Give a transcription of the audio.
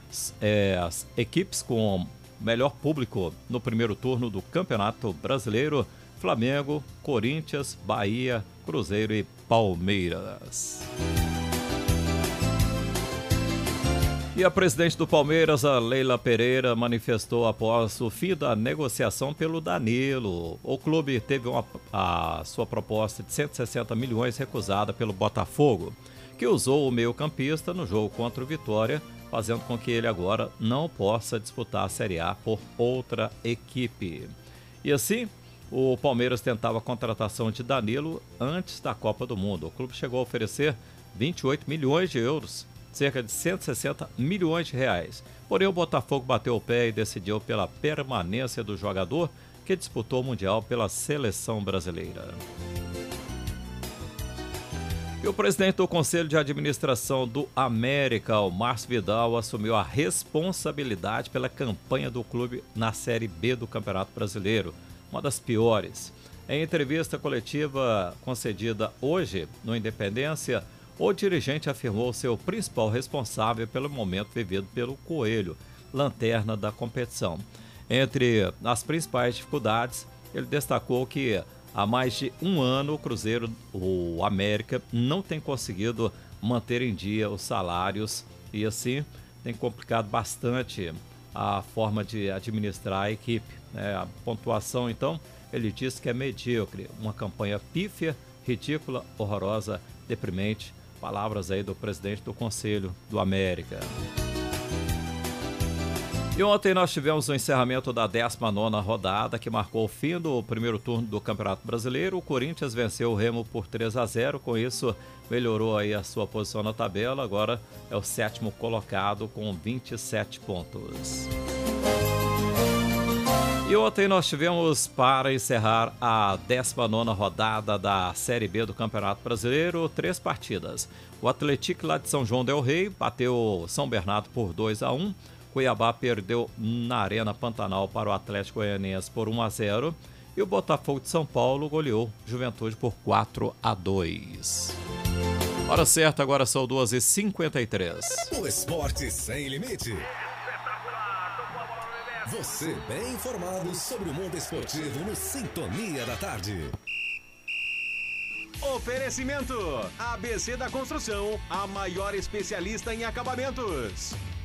as equipes com melhor público no primeiro turno do Campeonato Brasileiro: Flamengo, Corinthians, Bahia, Cruzeiro e Palmeiras. E a presidente do Palmeiras, a Leila Pereira, manifestou após o fim da negociação pelo Danilo. O clube teve a sua proposta de 160 milhões recusada pelo Botafogo, que usou o meio-campista no jogo contra o Vitória, fazendo com que ele agora não possa disputar a Série A por outra equipe. E assim, o Palmeiras tentava a contratação de Danilo antes da Copa do Mundo. O clube chegou a oferecer 28 milhões de euros, cerca de 160 milhões de reais. Porém, o Botafogo bateu o pé e decidiu pela permanência do jogador, que disputou o Mundial pela seleção brasileira. E o presidente do Conselho de Administração do América, o Márcio Vidal, assumiu a responsabilidade pela campanha do clube na Série B do Campeonato Brasileiro, uma das piores. Em entrevista coletiva concedida hoje no Independência, o dirigente afirmou ser o principal responsável pelo momento vivido pelo Coelho, lanterna da competição. Entre as principais dificuldades, ele destacou que há mais de um ano o Cruzeiro, o América, não tem conseguido manter em dia os salários e assim tem complicado bastante a forma de administrar a equipe. A pontuação, então, ele disse que é medíocre, uma campanha pífia, ridícula, horrorosa, deprimente. Palavras aí do presidente do Conselho do América. E ontem nós tivemos o encerramento da 19ª rodada, que marcou o fim do primeiro turno do Campeonato Brasileiro. O Corinthians venceu o Remo por 3-0, com isso melhorou aí a sua posição na tabela, agora é o 7º colocado com 27 pontos. E ontem nós tivemos, para encerrar a 19ª rodada da Série B do Campeonato Brasileiro, 3 partidas. O Atlético lá de São João del Rei bateu São Bernardo por 2-1. Cuiabá perdeu na Arena Pantanal para o Atlético Goianiense por 1-0. E o Botafogo de São Paulo goleou Juventude por 4-2. Hora certa, agora são 2h53. O esporte sem limite. Você bem informado sobre o mundo esportivo no Sintonia da Tarde. Oferecimento ABC da Construção, a maior especialista em acabamentos.